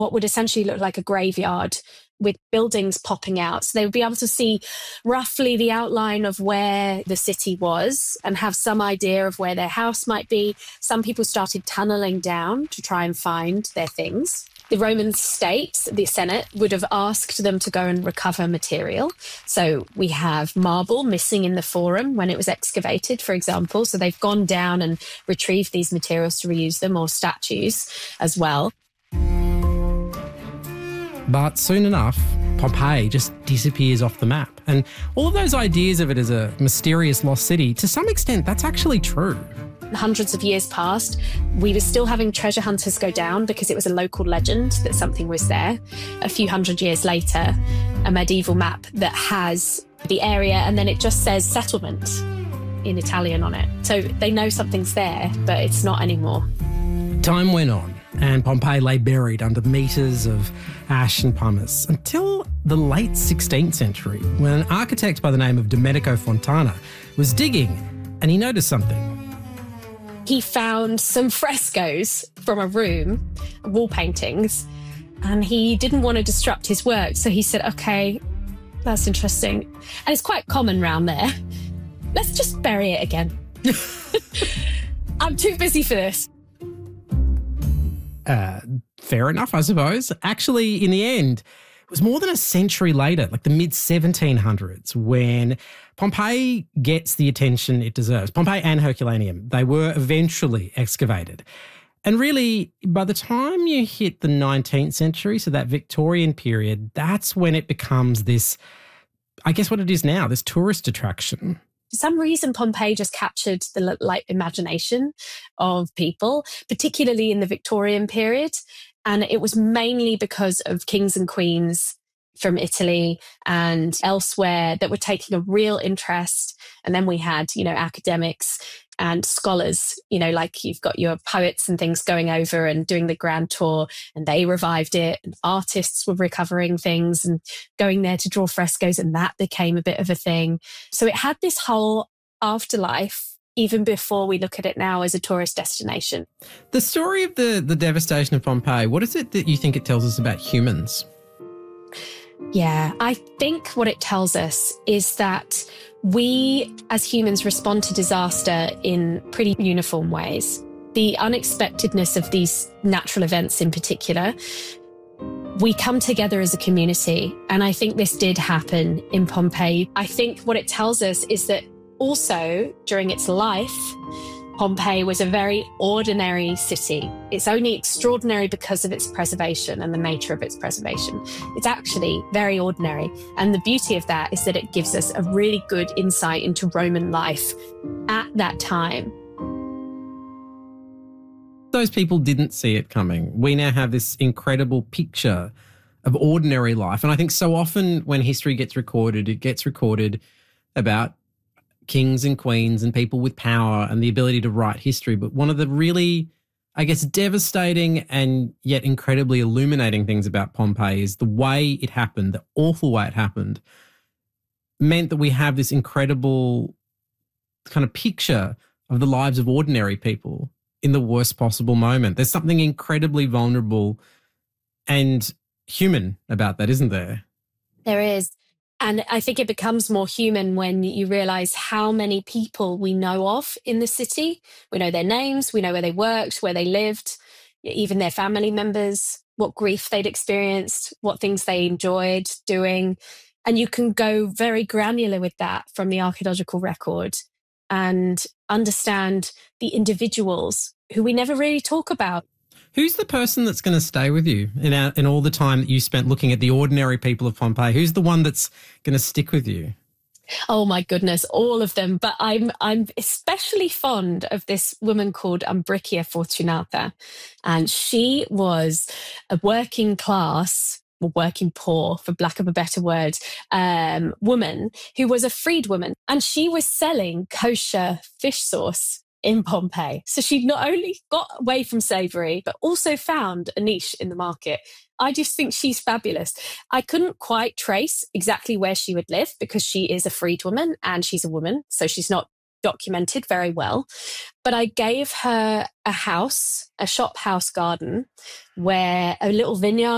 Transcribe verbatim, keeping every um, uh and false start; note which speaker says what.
Speaker 1: what would essentially look like a graveyard with buildings popping out. So they would be able to see roughly the outline of where the city was and have some idea of where their house might be. Some people started tunneling down to try and find their things. The Roman state, the Senate, would have asked them to go and recover material. So we have marble missing in the Forum when it was excavated, for example. So they've gone down and retrieved these materials to reuse them, or statues as well.
Speaker 2: But soon enough, Pompeii just disappears off the map. And all of those ideas of it as a mysterious lost city, to some extent, that's actually true.
Speaker 1: Hundreds of years passed, we were still having treasure hunters go down because it was a local legend that something was there. A few hundred years later, a medieval map that has the area and then it just says settlement in Italian on it. So they know something's there, but it's not anymore.
Speaker 2: Time went on, and Pompeii lay buried under metres of ash and pumice until the late sixteenth century, when an architect by the name of Domenico Fontana was digging and he noticed something.
Speaker 1: He found some frescoes from a room, wall paintings, and he didn't want to disrupt his work. So he said, okay, that's interesting. And it's quite common round there. Let's just bury it again. I'm too busy for this.
Speaker 2: Uh, fair enough, I suppose. Actually, in the end, it was more than a century later, like the mid seventeen hundreds, when Pompeii gets the attention it deserves. Pompeii and Herculaneum, they were eventually excavated. And really, by the time you hit the nineteenth century, so that Victorian period, that's when it becomes this, I guess what it is now, this tourist attraction.
Speaker 1: For some reason, Pompeii just captured the like imagination of people, particularly in the Victorian period. And it was mainly because of kings and queens from Italy and elsewhere that were taking a real interest. And then we had, you know, academics and scholars, you know, like you've got your poets and things going over and doing the grand tour, and they revived it. And artists were recovering things and going there to draw frescoes, and that became a bit of a thing. So it had this whole afterlife even before we look at it now as a tourist destination.
Speaker 2: The story of the, the devastation of Pompeii, what is it that you think it tells us about humans?
Speaker 1: Yeah, I think what it tells us is that we as humans respond to disaster in pretty uniform ways. The unexpectedness of these natural events in particular, we come together as a community. And I think this did happen in Pompeii. I think what it tells us is that also during its life, Pompeii was a very ordinary city. It's only extraordinary because of its preservation and the nature of its preservation. It's actually very ordinary. And the beauty of that is that it gives us a really good insight into Roman life at that time.
Speaker 2: Those people didn't see it coming. We now have this incredible picture of ordinary life. And I think so often when history gets recorded, it gets recorded about kings and queens and people with power and the ability to write history. But one of the really, I guess, devastating and yet incredibly illuminating things about Pompeii is the way it happened, the awful way it happened, meant that we have this incredible kind of picture of the lives of ordinary people in the worst possible moment. There's something incredibly vulnerable and human about that, isn't there?
Speaker 1: There is. And I think it becomes more human when you realise how many people we know of in the city. We know their names, we know where they worked, where they lived, even their family members, what grief they'd experienced, what things they enjoyed doing. And you can go very granular with that from the archaeological record and understand the individuals who we never really talk about.
Speaker 2: Who's the person that's going to stay with you in, our, in all the time that you spent looking at the ordinary people of Pompeii? Who's the one that's going to stick with you?
Speaker 1: Oh my goodness, all of them. But I'm I'm especially fond of this woman called Umbricia Fortunata. And she was a working class, or working poor, for lack of a better word, um, woman who was a freedwoman. And she was selling kosher fish sauce in Pompeii. So she not only got away from slavery, but also found a niche in the market. I just think she's fabulous. I couldn't quite trace exactly where she would live because she is a freedwoman and she's a woman, so she's not documented very well. But I gave her a house, a shop house garden, where a little vineyard